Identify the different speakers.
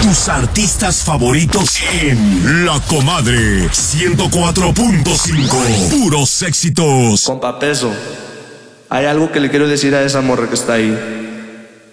Speaker 1: Tus artistas favoritos en La Comadre 104.5. Puros éxitos.
Speaker 2: Compa Peso, hay algo que le quiero decir a esa morra que está ahí.